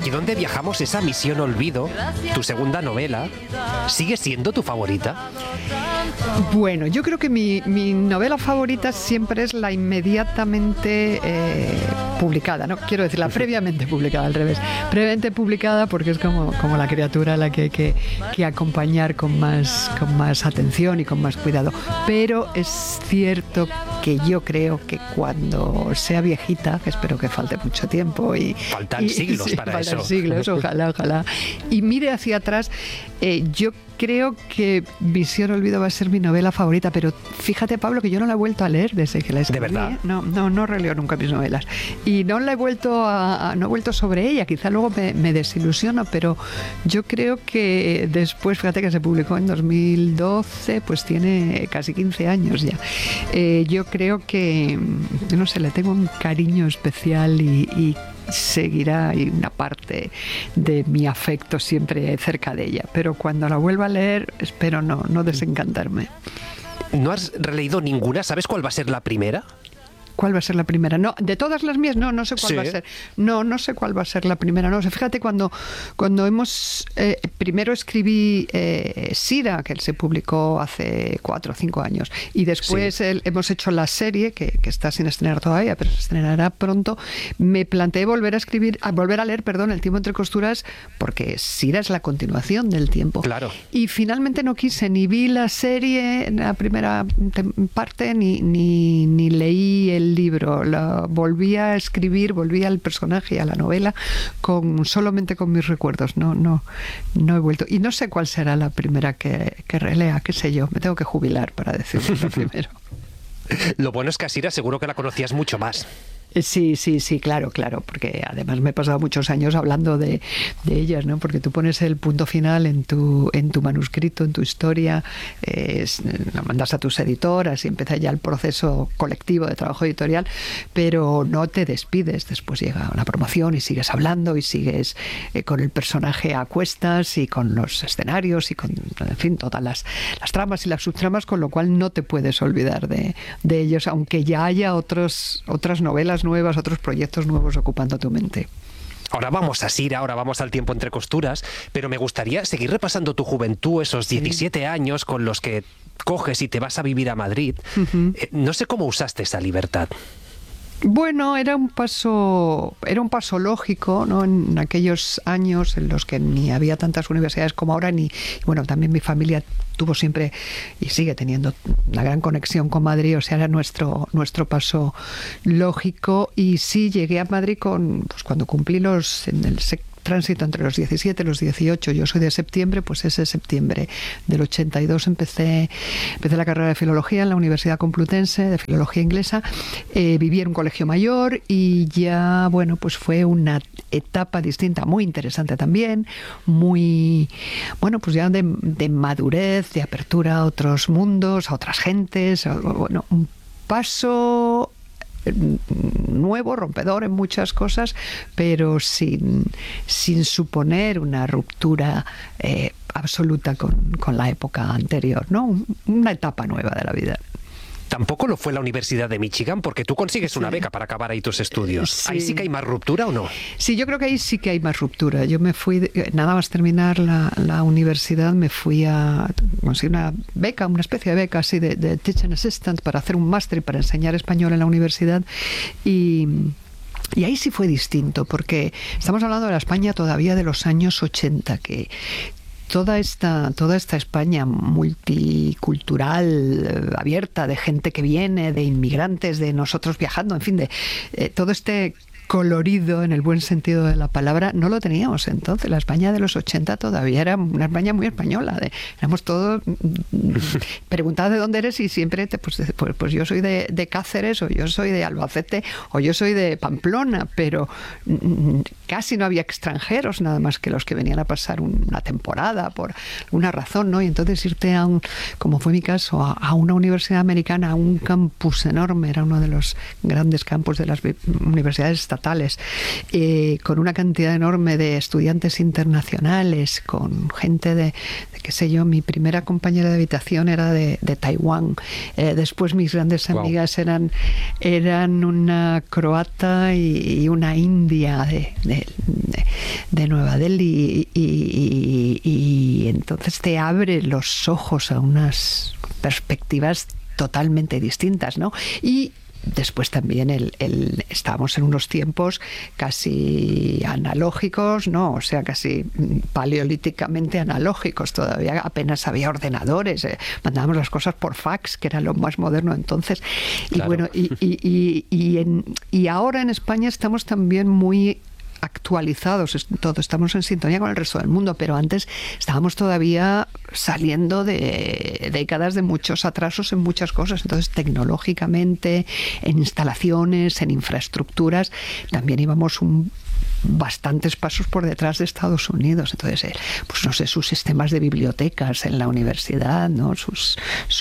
¿Aquí donde viajamos, esa Misión Olvido, tu segunda novela, sigue siendo tu favorita? Bueno, yo creo que mi novela favorita siempre es la inmediatamente publicada, ¿no? Quiero decir, la previamente publicada, al revés. Previamente publicada porque es como la criatura a la que hay que acompañar con más atención y con más cuidado. Pero es cierto que yo creo que cuando sea viejita, que espero que falte mucho tiempo Faltan siglos para eso. Faltan siglos, ojalá. Y mire hacia atrás, yo creo que Misión Olvido va a ser mi novela favorita, pero fíjate, Pablo, que yo no la he vuelto a leer desde que la escribí. ¿De verdad? No releo nunca mis novelas. Y no la he vuelto no he vuelto sobre ella, quizá luego me desilusiono, pero yo creo que después, fíjate que se publicó en 2012, pues tiene casi 15 años ya. Yo creo que, no sé, le tengo un cariño especial y seguirá una parte de mi afecto siempre cerca de ella, pero cuando la vuelva a leer espero no desencantarme. ¿No has releído ninguna? ¿Sabes cuál va a ser la primera? ¿Cuál va a ser la primera? No, de todas las mías, no sé cuál sí. va a ser. No sé cuál va a ser la primera. No, o sea, fíjate, cuando hemos... primero escribí Sira, que se publicó hace 4 o 5 años, y después sí. Hemos hecho la serie, que está sin estrenar todavía, pero se estrenará pronto. Me planteé volver a leer, El tiempo entre costuras, porque Sira es la continuación del tiempo. Claro. Y finalmente no quise, ni vi la serie, la primera parte, ni leí el libro. Volví a escribir, volví al personaje y a la novela solamente con mis recuerdos. No he vuelto. Y no sé cuál será la primera que relea, qué sé yo. Me tengo que jubilar para decirlo primero. Lo bueno es que a Sira seguro que la conocías mucho más. Sí, claro, porque además me he pasado muchos años hablando de ellas, ¿no? Porque tú pones el punto final en tu manuscrito, en tu historia, lo mandas a tus editoras y empieza ya el proceso colectivo de trabajo editorial, pero no te despides. Después llega una promoción y sigues hablando y sigues con el personaje a cuestas y con los escenarios y con, en fin, todas las tramas y las subtramas, con lo cual no te puedes olvidar de ellos, aunque ya haya otras novelas nuevas, otros proyectos nuevos ocupando tu mente. Ahora vamos a Sira, ahora vamos al tiempo entre costuras, pero me gustaría seguir repasando tu juventud, esos 17 años con los que coges y te vas a vivir a Madrid. Uh-huh. No sé cómo usaste esa libertad. Bueno, era un paso lógico, ¿no? En aquellos años en los que ni había tantas universidades como ahora, también mi familia tuvo siempre y sigue teniendo una gran conexión con Madrid, o sea, era nuestro paso lógico. Y sí, llegué a Madrid cuando cumplí en el tránsito entre los 17 y los 18, yo soy de septiembre, pues ese septiembre del 82 empecé la carrera de Filología en la Universidad Complutense, de Filología Inglesa. Viví en un colegio mayor y ya, pues fue una etapa distinta, muy interesante también, muy, pues ya de madurez, de apertura a otros mundos, a otras gentes, un paso nuevo, rompedor en muchas cosas, pero sin suponer una ruptura absoluta con la época anterior, ¿no? Una etapa nueva de la vida. Tampoco lo fue la Universidad de Michigan, porque tú consigues una beca para acabar ahí tus estudios. Sí. ¿Ahí sí que hay más ruptura o no? Sí, yo creo que ahí sí que hay más ruptura. Yo me fui, nada más terminar la universidad, me fui a conseguir una beca, una especie de beca así de Teaching Assistant para hacer un máster y para enseñar español en la universidad. Y ahí sí fue distinto, porque estamos hablando de la España todavía de los años 80, que toda esta España multicultural, abierta, de gente que viene, de inmigrantes, de nosotros viajando, en fin, de todo este colorido, en el buen sentido de la palabra, no lo teníamos entonces. La España de los 80 todavía era una España muy española. Éramos todos preguntados de dónde eres y siempre pues yo soy de Cáceres, o yo soy de Albacete, o yo soy de Pamplona, pero casi no había extranjeros, nada más que los que venían a pasar una temporada por una razón, ¿no? Y entonces irte como fue mi caso, a una universidad americana, a un campus enorme, era uno de los grandes campus de las universidades estatales, con una cantidad enorme de estudiantes internacionales, con gente de qué sé yo, mi primera compañera de habitación era de Taiwán, después mis grandes amigas eran una croata y una india de de Nueva Delhi y entonces te abre los ojos a unas perspectivas totalmente distintas, ¿no? Y después también estábamos en unos tiempos casi analógicos, ¿no? O sea, casi paleolíticamente analógicos. Todavía apenas había ordenadores. Mandábamos las cosas por fax, que era lo más moderno entonces. Claro. Y bueno, y ahora en España estamos también muy actualizados, estamos en sintonía con el resto del mundo, pero antes estábamos todavía saliendo de décadas de muchos atrasos en muchas cosas. Entonces, tecnológicamente, en instalaciones, en infraestructuras, también íbamos bastantes pasos por detrás de Estados Unidos. Entonces, pues no sé, sus sistemas de bibliotecas en la universidad, ¿no? Sus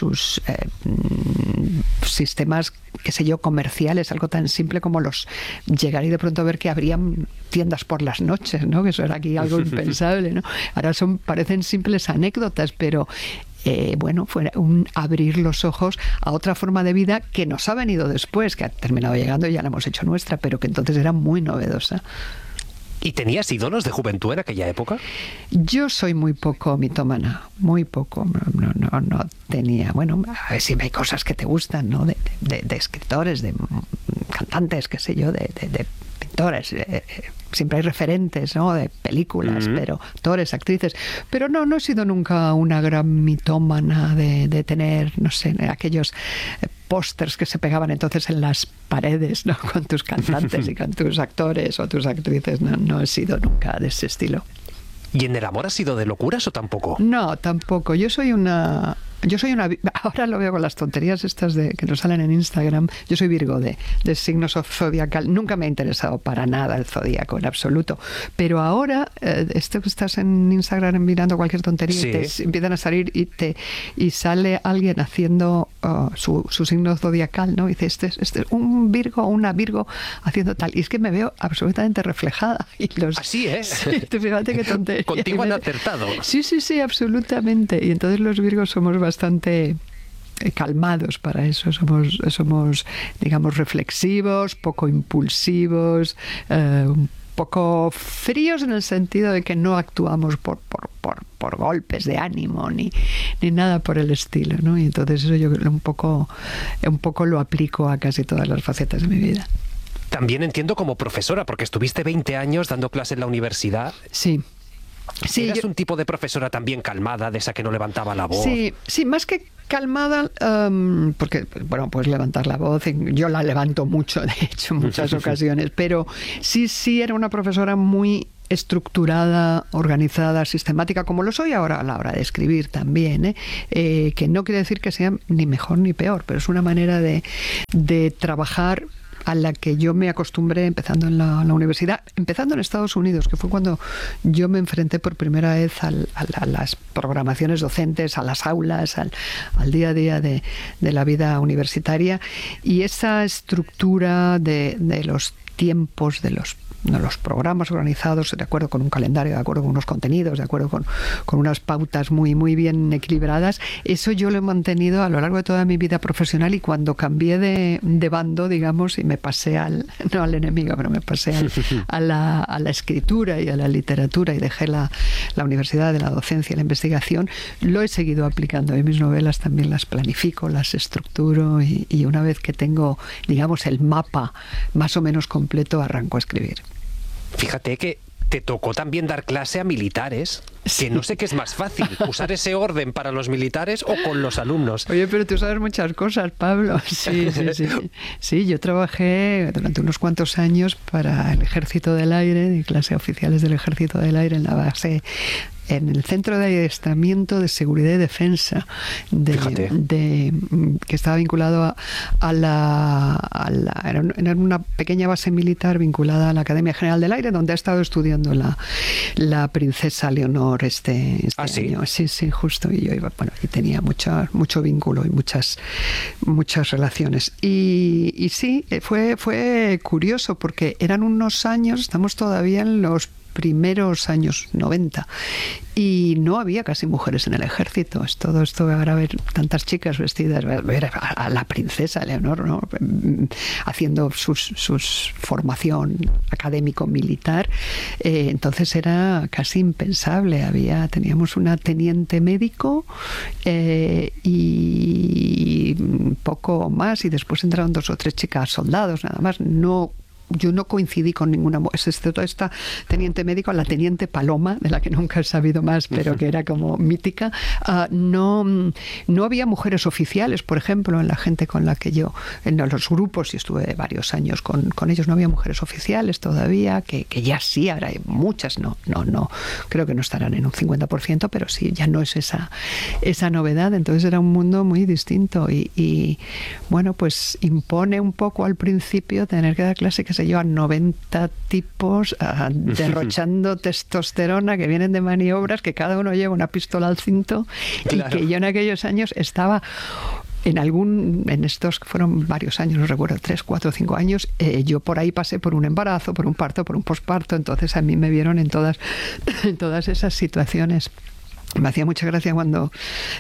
sistemas, qué sé yo, comerciales, algo tan simple como llegar y de pronto ver que habrían tiendas por las noches, ¿no? Que eso era aquí algo impensable, ¿no? Ahora parecen simples anécdotas, pero bueno, fue un abrir los ojos a otra forma de vida que nos ha venido después, que ha terminado llegando y ya la hemos hecho nuestra, pero que entonces era muy novedosa. ¿Y tenías ídolos de juventud en aquella época? Yo soy muy poco mitómana, muy poco. No tenía. Bueno, a ver si hay cosas que te gustan, ¿no? De escritores, de cantantes, qué sé yo, de pintores. Siempre hay referentes, ¿no? De películas, pero actores, actrices. Pero no he sido nunca una gran mitómana de tener, no sé, aquellos pósters que se pegaban entonces en las paredes, ¿no? Con tus cantantes y con tus actores o tus actrices. No he sido nunca de ese estilo. ¿Y en el amor has sido de locuras o tampoco? No, tampoco. Yo soy una... Ahora lo veo con las tonterías estas que nos salen en Instagram. Yo soy Virgo de signos zodiacal. Nunca me ha interesado para nada el zodíaco, en absoluto. Pero ahora, estás en Instagram mirando cualquier tontería, sí, y te empiezan a salir y sale alguien haciendo su signo zodiacal, ¿no? Y dice, este es un Virgo o una Virgo haciendo tal. Y es que me veo absolutamente reflejada. Así es. Sí, fíjate qué tontería. Contigo han acertado. Sí, absolutamente. Y entonces los Virgos somos bastante calmados para eso. Somos, digamos, reflexivos, poco impulsivos, un poco fríos en el sentido de que no actuamos por golpes de ánimo ni nada por el estilo, ¿no? Y entonces eso yo un poco lo aplico a casi todas las facetas de mi vida. También entiendo como profesora, porque estuviste 20 años dando clase en la universidad. Sí. Sí, ¿Eras un tipo de profesora también calmada, de esa que no levantaba la voz? Sí, más que calmada, porque, bueno, puedes levantar la voz, yo la levanto mucho, de hecho, en muchas ocasiones, pero sí era una profesora muy estructurada, organizada, sistemática, como lo soy ahora a la hora de escribir también, que no quiere decir que sea ni mejor ni peor, pero es una manera de trabajar a la que yo me acostumbré empezando en la universidad, empezando en Estados Unidos, que fue cuando yo me enfrenté por primera vez a las programaciones docentes, a las aulas, al día a día de la vida universitaria, y esa estructura de los tiempos, de los programas organizados de acuerdo con un calendario, de acuerdo con unos contenidos, de acuerdo con unas pautas muy, muy bien equilibradas. Eso yo lo he mantenido a lo largo de toda mi vida profesional, y cuando cambié de bando, digamos, y me pasé no al enemigo, pero me pasé a la escritura y a la literatura, y dejé la universidad, de la docencia y la investigación, lo he seguido aplicando. Y mis novelas también las planifico, las estructuro, y una vez que tengo, digamos, el mapa más o menos completo, arranco a escribir. Fíjate que te tocó también dar clase a militares, que no sé qué es más fácil, usar ese orden para los militares o con los alumnos. Oye, pero tú sabes muchas cosas, Pablo. Sí. Sí, yo trabajé durante unos cuantos años para el Ejército del Aire, de clase a oficiales del Ejército del Aire en la base, en el Centro de Adiestramiento de Seguridad y Defensa, que estaba vinculado era una pequeña base militar vinculada a la Academia General del Aire, donde ha estado estudiando la princesa Leonor este año. Sí, justo. Y yo iba, y tenía mucho vínculo y muchas relaciones. Y sí, fue curioso, porque eran unos años, estamos todavía en los primeros años 90 y no había casi mujeres en el ejército. Es todo esto, ahora ver tantas chicas vestidas, ver a la princesa Leonor, ¿no? Haciendo sus formación académico-militar, entonces era casi impensable. Teníamos una teniente médico y poco más, y después entraron 2 o 3 chicas soldados, nada más. Yo no coincidí con ninguna, excepto esta teniente médico, la teniente Paloma, de la que nunca he sabido más, pero que era como mítica. No había mujeres oficiales, por ejemplo, en la gente con la que yo, en los grupos, y estuve varios años con ellos, no había mujeres oficiales todavía, que ya sí, ahora hay muchas, no, creo que no estarán en un 50%, pero sí, ya no es esa novedad. Entonces era un mundo muy distinto y bueno, pues impone un poco al principio tener que dar clase, que se llevan 90 tipos derrochando testosterona, que vienen de maniobras, que cada uno lleva una pistola al cinto. Claro. Y que yo en aquellos años estaba en estos, que fueron varios años, no recuerdo, 3, 4, 5 años, yo por ahí pasé por un embarazo, por un parto, por un posparto, entonces a mí me vieron en todas esas situaciones. Me hacía mucha gracia cuando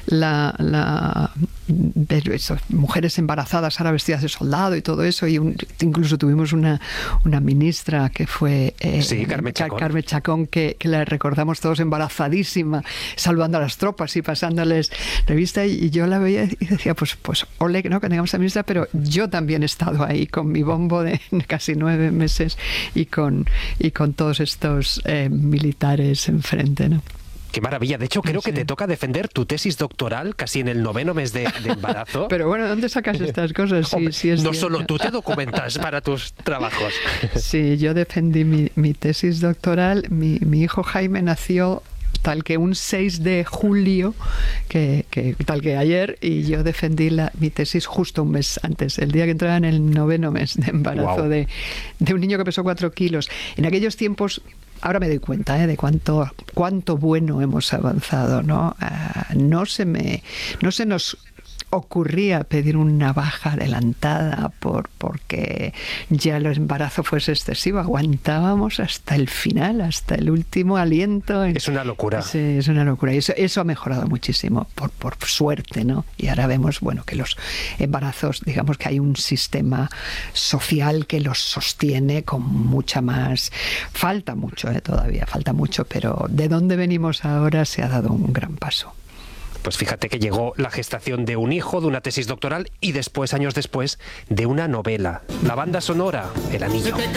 mujeres embarazadas ahora vestidas de soldado y todo eso, y incluso tuvimos una ministra que fue Carmen Chacón, que la recordamos todos embarazadísima, salvando a las tropas y pasándoles revista, y yo la veía y decía, pues ole, ¿no?, que tengamos a ministra, pero yo también he estado ahí con mi bombo de casi 9 meses y con todos estos militares enfrente, ¿no? Qué maravilla. De hecho, creo que te toca defender tu tesis doctoral casi en el 9º mes de embarazo. Pero bueno, ¿dónde sacas estas cosas? Sí, no solo tú te documentas para tus trabajos. Sí, yo defendí mi tesis doctoral. Mi hijo Jaime nació tal que un 6 de julio, tal que ayer, y yo defendí mi tesis justo un mes antes, el día que entraba en el 9º mes de embarazo. Wow. de un niño que pesó 4 kilos. En aquellos tiempos, ahora me doy cuenta de cuánto bueno hemos avanzado, ¿no? No se nos ocurría pedir una baja adelantada porque ya el embarazo fuese excesivo. Aguantábamos hasta el final, hasta el último aliento. Es una locura. Sí, es una locura. Y eso ha mejorado muchísimo, por suerte, ¿no? Y ahora vemos, bueno, que los embarazos, digamos que hay un sistema social que los sostiene con mucha más. Falta mucho, todavía falta mucho, pero de dónde venimos ahora se ha dado un gran paso. Pues fíjate que llegó la gestación de un hijo, de una tesis doctoral y después, años después, de una novela. La banda sonora, El Anillo.